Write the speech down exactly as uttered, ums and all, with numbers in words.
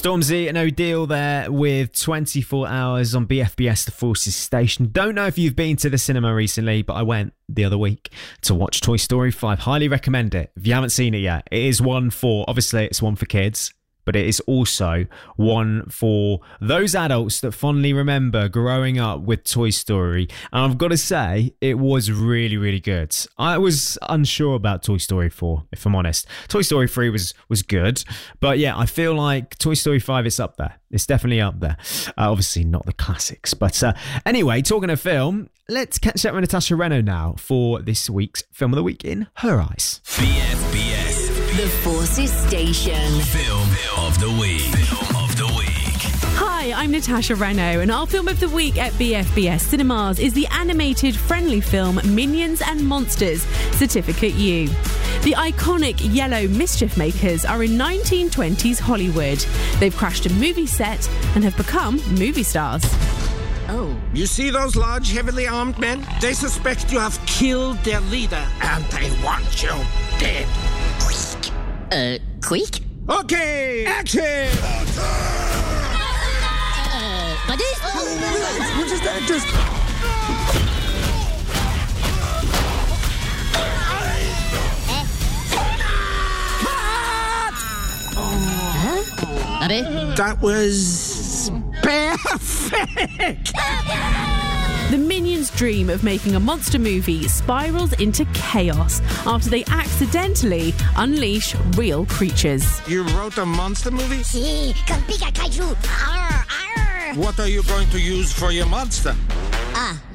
Stormzy and O'Deal there with twenty-four hours on B F B S The Forces station. Don't know if you've been to the cinema recently, but I went the other week to watch Toy Story five. Highly recommend it if you haven't seen it yet. It is one for, obviously it's one for kids, but it is also one for those adults that fondly remember growing up with Toy Story. And I've got to say, it was really, really good. I was unsure about Toy Story four, if I'm honest. Toy Story three was, was good. But yeah, I feel like Toy Story five is up there. It's definitely up there. Uh, obviously not the classics. But uh, anyway, talking of film, let's catch up with Natasha Reno now for this week's Film of the Week in her eyes. B F B S. The Forces Station. Film of the Week. Film of the Week. Hi, I'm Natasha Reno, and our Film of the Week at B F B S Cinemas is the animated friendly film Minions and Monsters, Certificate U. The iconic yellow mischief makers are in nineteen twenties Hollywood. They've crashed a movie set and have become movie stars. Oh. You see those large, heavily armed men? They suspect you have killed their leader, and they want you dead. Uh, quick? Okay, action! Uh, buddy? What is that? Just... Huh? Buddy? That was... perfect! The Minions' dream of making a monster movie spirals into chaos after they accidentally unleash real creatures. You wrote a monster movie? Si, con pica kaiju. Arr, arr. What are you going to use for your monster? Ah,